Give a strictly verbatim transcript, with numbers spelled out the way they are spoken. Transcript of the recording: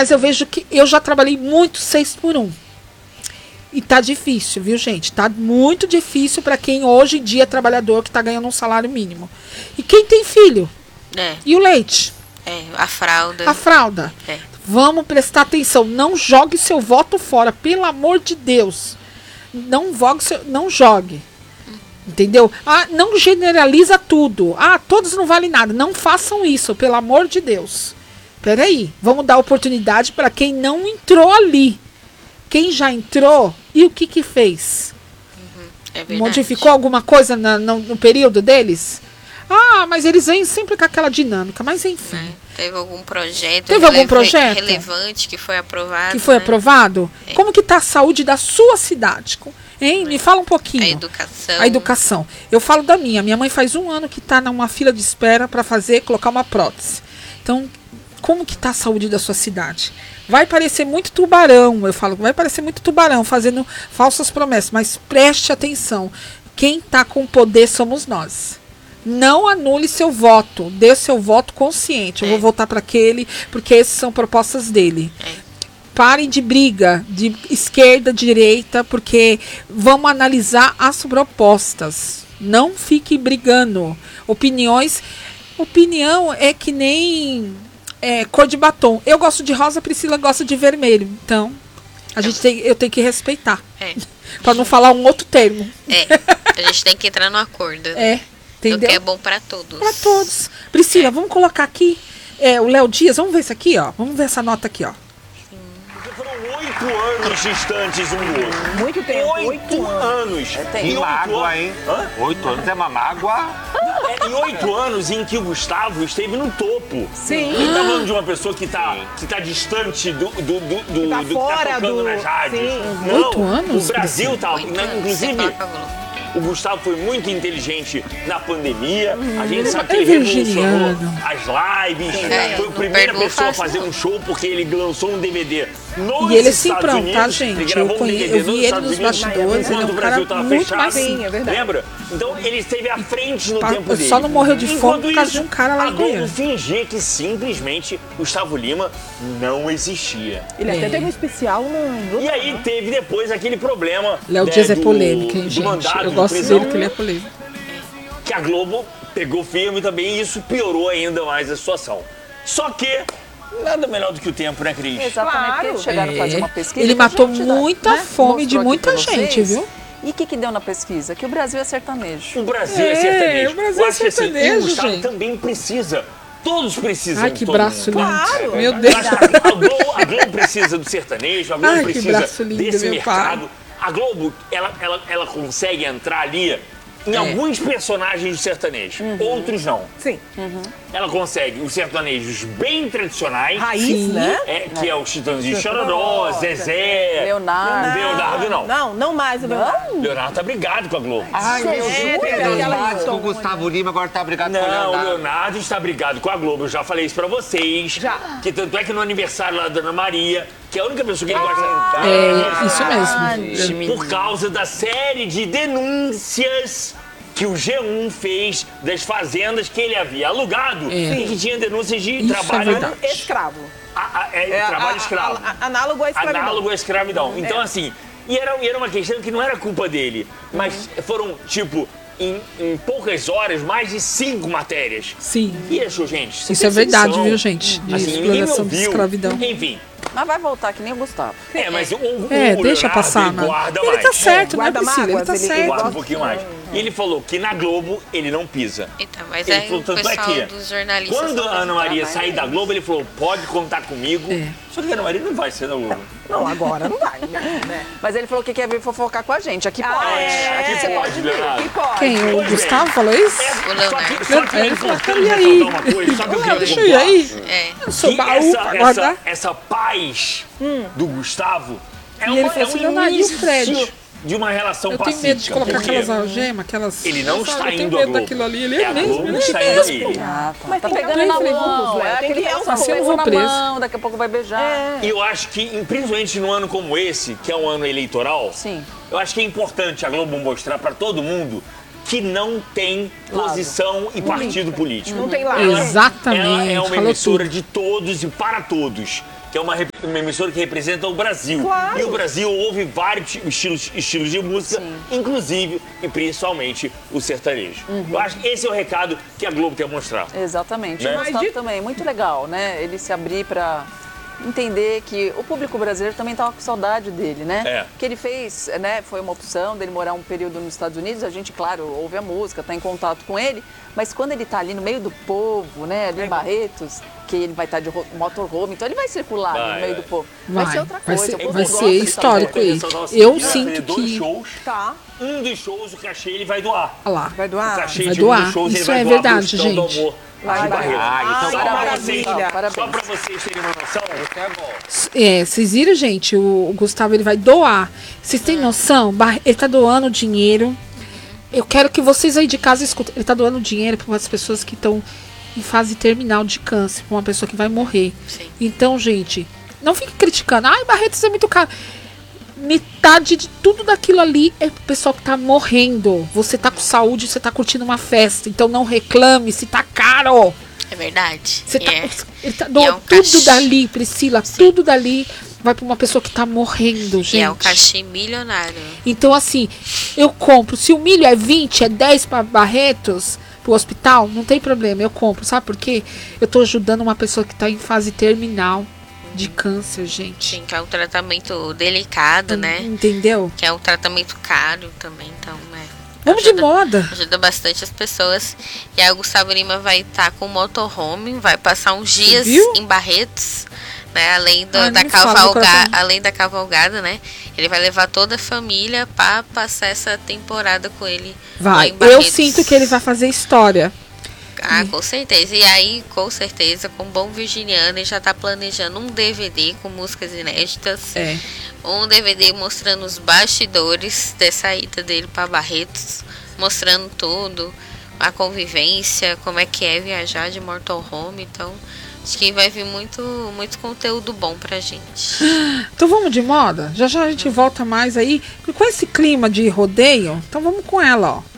Mas eu vejo que eu já trabalhei muito seis por um. E tá difícil, viu, gente? Tá muito difícil para quem hoje em dia é trabalhador que tá ganhando um salário mínimo. E quem tem filho? É. E o leite? É, a fralda. A fralda. É. Vamos prestar atenção. Não jogue seu voto fora, pelo amor de Deus. Não jogue, seu, não jogue. Entendeu? Ah, não generaliza tudo. Ah, todos não valem nada. Não façam isso, pelo amor de Deus. Peraí, vamos dar oportunidade para quem não entrou ali. Quem já entrou, e o que que fez? Uhum, é verdade. Modificou alguma coisa na, no, no período deles? Ah, mas eles vêm sempre com aquela dinâmica. Mas enfim. É, teve algum projeto, Teve algum projeto? relevante que foi aprovado? Que foi né? aprovado? É. Como que está a saúde da sua cidade? Hein? Me fala um pouquinho. A educação. A educação. Eu falo da minha. Minha mãe faz um ano que está numa fila de espera para fazer, colocar uma prótese. Então, como que está a saúde da sua cidade? Vai parecer muito tubarão, eu falo, vai parecer muito tubarão, fazendo falsas promessas, mas preste atenção. Quem está com o poder somos nós. Não anule seu voto, dê seu voto consciente. Eu É. vou votar para aquele, porque essas são propostas dele. É. Parem de briga, de esquerda, direita, porque vamos analisar as propostas. Não fique brigando. Opiniões. Opinião é que nem é, cor de batom. Eu gosto de rosa, a Priscila gosta de vermelho. Então, a gente tem, eu tenho que respeitar. É. Para não falar um outro termo. É. A gente tem que entrar no acordo. É, entendeu? O que é bom para todos. Para todos. Priscila, é. vamos colocar aqui é, o Léo Dias. Vamos ver isso aqui, ó. Vamos ver essa nota aqui, ó. Foram oito anos distantes um do outro. Muito tempo. Oito anos. É E tempo. oito mágoa, anos- hein? Hã? Oito anos é uma mágoa. É, e oito anos em que o Gustavo esteve no topo. Sim. Ele tá falando de uma pessoa que tá, que tá distante do, do, do, do, tá do que fora tá tocando do- nas rádios. sim. Não, Oito anos, o Brasil tá... Oito na- anos, inclusive, você toca, Globo. o Gustavo foi muito inteligente na pandemia. A gente sabe que é ele revolucionou virginiano. as lives. É, foi a não primeira perdoa pessoa a fácil, fazer não. um show porque ele lançou um D V D nos E ele sim Estados pronto, tá, Unidos. gente? Ele gravou Eu um conhe- D V D eu vi nos ele Estados nos Unidos, bastidores, ele é quando um o Brasil cara tava muito fechado. mais Sim, é verdade. Lembra? Então ele esteve à frente no Pa- tempo dele. só não morreu de fome Enquanto por causa isso, de um cara lá em a Globo Goiânia. fingia que simplesmente Gustavo Lima não existia. Ele até É. teve um especial no... E aí teve depois aquele problema. Léo né, Dias é do- polêmico, hein, do gente? mandado Eu de gosto prisão, dele porque ele é polêmico. que a Globo pegou firme também e isso piorou ainda mais a situação. Só que nada melhor do que o tempo, né, Cris? Claro. Exatamente, porque eles chegaram a fazer uma pesquisa. Ele que a matou gente, muita né, fome de mostrou aqui muita pra gente, vocês. viu? E o que, que deu na pesquisa? Que o Brasil é sertanejo. O Brasil é, É, sertanejo. o Brasil Eu é acho que assim, e sertanejo, o Gustavo gente. também precisa. Todos precisam Ai, de que todo braço mundo. lindo. Claro. Meu Eu Deus. acho que a Globo, a Globo precisa do sertanejo, a Globo Ai, que precisa braço lindo, desse meu mercado. A Globo, ela, ela, ela consegue entrar ali em É. alguns personagens do sertanejo, outros não. Sim. Ela consegue os sertanejos bem tradicionais, Raiz, Sim. né? é, que é o Chitãozinho Chororó, Zezé, Leonardo. Leonardo não. Não, não mais o Leonardo. Leonardo tá brigado com a Globo. Ai, meu É, Deus. tem Perdeu aquela mais com história. o Gustavo Lima, agora tá brigado com o Não, o Leonardo. Leonardo está brigado com a Globo, eu já falei isso pra vocês. Já. Que tanto é que no aniversário lá da Ana Maria, que é a única pessoa que ele gosta É, isso mesmo. por causa da série de denúncias que o G um fez das fazendas que ele havia alugado É. e que tinha denúncias de Isso é trabalho, verdade. Escravo. a- a- é, É, trabalho a- escravo. a- a- análogo à escravidão. Análogo à escravidão. Então, É. assim, e era, e era uma questão que não era culpa dele, mas foram, tipo, em, em poucas horas, mais de cinco matérias. Sim. E achou, gente, você Isso é tem verdade, noção? viu, gente? De Assim, ninguém me exploração de ouviu. escravidão. Enfim, Mas vai voltar que nem o Gustavo. é, mas o, o, É, o deixa Leonardo, passar, ele né? guarda Ele mais. tá certo, né, Guarda Priscila? Ele mágoas, tá ele- certo. ele Guarda um gosta- pouquinho mais. E ele falou que na Globo ele não pisa. Então, mas Ele aí falou, o tanto é pessoal que, dos jornalistas... quando não a Ana vai Maria entrar, sair vai. da Globo, ele falou, pode contar comigo. É. Só que a Ana Maria não vai sair da Globo. Não, agora não vai, né? Mas ele falou que quer vir fofocar com a gente. Aqui pode. Ah, é, Aqui você pode, pode vir. Leonardo. Que pode. Quem? O Pois bem. Gustavo falou isso? É, O só que, Leonardo. só que é Ele falou, importante e aí? ressaltar uma coisa, só que eu queria Deixa eu pontuar. ir aí. É. Eu sou Que baú essa, pra essa, guardar. essa paz do Gustavo é, E uma, ele falou é assim, um Leonardo, e o início Fred? de uma relação Eu tenho pacífica. medo de colocar porque aquelas algemas, aquelas... ele não Eu está falo, eu tenho indo à medo Globo. daquilo ali. Ele É é a mesmo, Globo ele que está é indo a mesmo. ele. Ah, tá. Mas Tá tem que pegando dar na preso, mão. Léo, É tem aquele que dar que um Assim eu não beijo vou na preso. mão, daqui a pouco vai beijar. É. E eu acho que, principalmente num ano como esse, que é um ano eleitoral, Sim. eu acho que é importante a Globo mostrar para todo mundo que não tem posição e partido político. Não tem lado. Ela- Exatamente, Ela é uma falou emissora tudo. de todos e para todos. que é uma, rep- uma emissora que representa o Brasil. Claro. E o Brasil ouve vários estilos, estilos de música, inclusive e principalmente o sertanejo. Eu acho que esse é o recado que a Globo quer mostrar. Exatamente. Né? O Gustavo também, muito legal, né? Ele se abrir para entender que o público brasileiro também estava com saudade dele, né? É. Que ele fez, né? Foi uma opção dele morar um período nos Estados Unidos. A gente, claro, ouve a música, está em contato com ele, mas quando ele está ali no meio do povo, né? Ali em Barretos, que ele vai estar de ro- motorhome, então ele vai circular ali Vai, no meio vai. do povo. Vai, Vai, ser outra vai coisa. ser- o povo vai gosta ser de histórico saber. isso. Ressaltar o Eu seguinte, vai sinto fazer dois que- shows, Tá. um dos shows, o cachê ele vai doar. Olha lá. Vai O doar? cachê Vai de um doar. dos shows ele Isso vai é doar pro verdade, Hospital do gente. Amor Vai, de vai. Barretos. Ah, então Ai, Só tá pra, maravilha. vocês, Parabéns. só pra vocês terem uma noção, É bom. É, vocês viram, gente? O, o Gustavo ele vai doar. Vocês têm noção? Bar- Ele tá doando dinheiro. Eu quero que vocês aí de casa escutem. Ele tá doando dinheiro para as pessoas que estão em fase terminal de câncer, pra uma pessoa que vai morrer. Sim. Então, gente, não fique criticando. Ai, Barretos é muito caro. Metade de tudo daquilo ali é pro pessoal que tá morrendo. Você tá com saúde, você tá curtindo uma festa. Então não reclame se tá caro. É verdade. Você tá, É. ele tá E doando é um tudo cachê. dali, Priscila. Tudo dali vai pra uma pessoa que tá morrendo, gente. E é um cachê milionário. Então, assim, eu compro. Se o milho é vinte, é dez para Barretos, pro hospital, não tem problema, eu compro. Sabe por quê? Eu tô ajudando uma pessoa que tá em fase terminal de câncer, gente. Sim, que é um tratamento delicado, né? Entendeu? Que é um tratamento caro também, então, é. Vamos de Ajuda- moda. Ajuda bastante as pessoas. E aí o Gustavo Lima vai estar com o motorhome, vai passar uns dias viu? em Barretos, né? Além do- Ai, não da me fala, meu cavalgada, coração. além da cavalgada, né? Ele vai levar toda a família para passar essa temporada com ele. lá Vai. em Eu Barretos. sinto que ele vai fazer história. Ah, com certeza. E aí, com certeza, com bom virginiano, ele já tá planejando um D V D com músicas inéditas. É. Um D V D mostrando os bastidores dessa ida dele para Barretos, mostrando tudo, a convivência, como é que é viajar de motorhome. Então, acho que vai vir muito, muito conteúdo bom pra gente. Então vamos de moda? Já já a gente volta mais aí. Com esse clima de rodeio, então vamos com ela, ó.